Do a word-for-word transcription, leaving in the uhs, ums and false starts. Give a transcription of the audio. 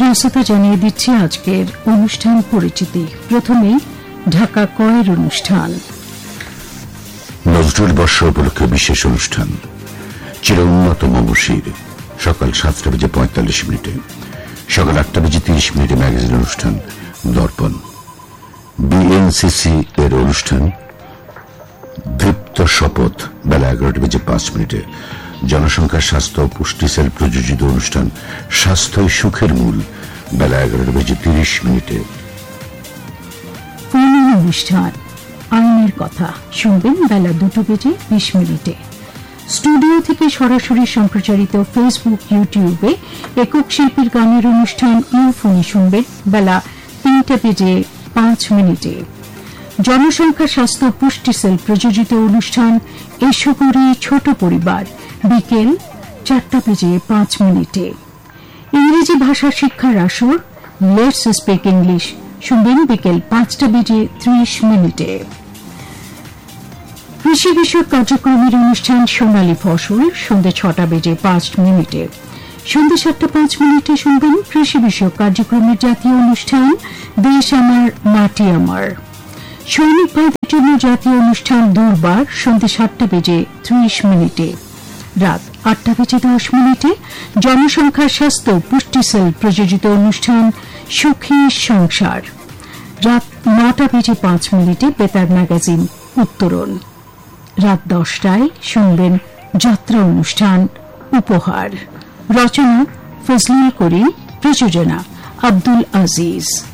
প্রিয় শ্রোতা, জানিয়ে দিচ্ছি আজকের অনুষ্ঠান পরিচিতি। প্রথমেই ঢাকা কয়ের অনুষ্ঠান। নজরুল বর্ষ উপলক্ষে বিশেষ অনুষ্ঠান চির উন্নত মমশির সকাল সাতটা বেজে পঁয়তাল্লিশ মিনিটে, সকাল আটটা বেজে তিরিশ মিনিটে ম্যাগাজিন অনুষ্ঠান দর্পণ। বিএনসিসি এর অনুষ্ঠান দীপ্ত শপথ বেলা এগারোটা বেজে পাঁচ মিনিটে, জনসংখ্যা স্বাস্থ্য ও পুষ্টি সেল প্রযোজিত অনুষ্ঠান স্বাস্থ্যই সুখের মূল বেলা এগারোটা বেজে তিরিশ মিনিটে। অনুষ্ঠান আইনের কথা শুনবেন বেলা দুটো বেজে বিশ মিনিটে। স্টুডিও থেকে সরাসরি সম্প্রচারিত ফেসবুক, ইউটিউবে একক শিল্পীর গানের অনুষ্ঠান ইউফোনি শুনবেন বেলা তিনটা বেজে পাঁচ মিনিটে। জনসংখ্যা স্বাস্থ্য পুষ্টি সেল প্রযোজিত অনুষ্ঠান এসো করি ছোট পরিবার বিকেল চারটা বেজে পাঁচ মিনিটে। ইংরেজি ভাষা শিক্ষার আসর লেটস স্পিক ইংলিশ শুনবেন বিকেল পাঁচটা বেজে ত্রিশ মিনিটে। কৃষি বিষয়ক কার্যক্রমের অনুষ্ঠান সোনালী ফসল সন্ধ্যে ছটা বেজে পাঁচ মিনিটে। সন্ধ্যে সাতটা পাঁচ মিনিটে শুনবেন কৃষি বিষয়ক কার্যক্রমের জাতীয় অনুষ্ঠান দেশ আমার মাটি আমার। সৈনিক ভাইদের জন্য জাতীয় অনুষ্ঠান দুর্বার সন্ধ্যে সাতটা বেজে ত্রিশ মিনিটে। রাত আটটা বেজে দশ মিনিটে জনসংখ্যা স্বাস্থ্য পুষ্টি সেল প্রযোজিত অনুষ্ঠান সুখী সংসার। রাত নটা বেজে পাঁচ মিনিটে বেতার ম্যাগাজিন উত্তরণ। রাত দশটায় শুনবেন যাত্রা অনুষ্ঠান উপহার। রচনা ফজলুল করিম, প্রযোজনা আব্দুল আজিজ।